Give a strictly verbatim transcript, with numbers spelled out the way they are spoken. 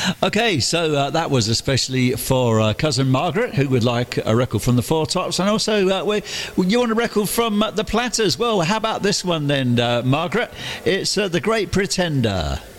Okay, so uh, that was especially for uh, cousin Margaret, who would like a record from the Four Tops, and also uh, we, you want a record from uh, the Platters. Well, how about this one then, uh, Margaret? It's uh, The Great Pretender.